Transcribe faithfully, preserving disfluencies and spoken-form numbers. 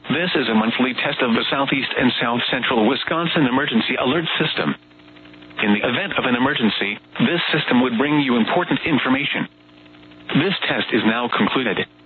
This is a monthly test of the Southeast and South Central Wisconsin Emergency Alert System. In the event of an emergency, this system would bring you important information. This test is now concluded.